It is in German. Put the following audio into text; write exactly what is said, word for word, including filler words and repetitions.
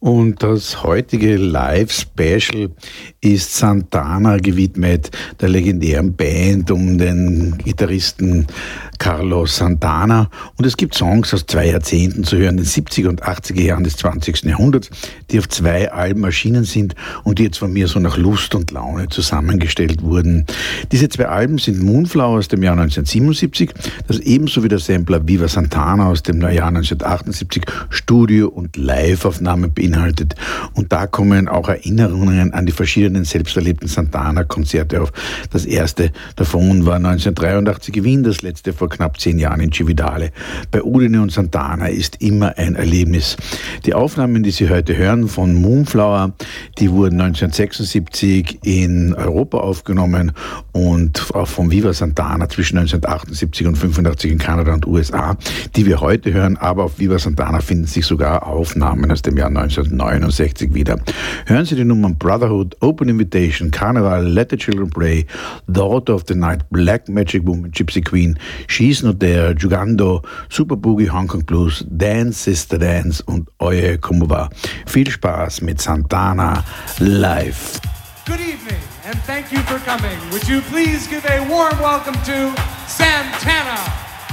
Und das heutige Live-Special ist Santana gewidmet, der legendären Band um den Gitarristen Carlos Santana. Und es gibt Songs aus zwei Jahrzehnten zu hören, den siebziger und achtziger Jahren des zwanzigsten Jahrhunderts, die auf zwei Alben erschienen sind und die jetzt von mir so nach Lust und Laune zusammengestellt wurden. Diese zwei Alben sind Moonflower aus dem Jahr neunzehnhundertsiebenundsiebzig, das ebenso wie der Sampler Viva Santana aus dem Jahr neunzehnhundertachtundsiebzig Studio- und Live-Aufnahmen beinhaltet. Und da kommen auch Erinnerungen an die verschiedenen selbst erlebten Santana-Konzerte auf. Das erste davon war neunzehnhundertdreiundachtzig in Wien, das letzte vor knapp zehn Jahren in Cividale. Bei Udine und Santana ist immer ein Erlebnis. Die Aufnahmen, die Sie heute hören von Moonflower, die wurden neunzehnhundertsechsundsiebzig in Europa aufgenommen und auch von Viva Santana zwischen neunzehnhundertachtundsiebzig und fünfundachtzig in Kanada und U S A, die wir heute hören, aber auf Viva Santana finden sich sogar Aufnahmen aus dem Jahr neunzehnhundertneunundsechzig wieder. Hören Sie die Nummern Brotherhood, Open Invitation, Carnival, Let the Children Pray, Daughter of the Night, Black Magic Woman, Gypsy Queen, She's Not There, Jugando, Super Boogie, Hong Kong Blues, Dance Sister Dance und Oye Como Va. Viel Spaß mit Santana live. Good evening and thank you for coming. Would you please give a warm welcome to Santana?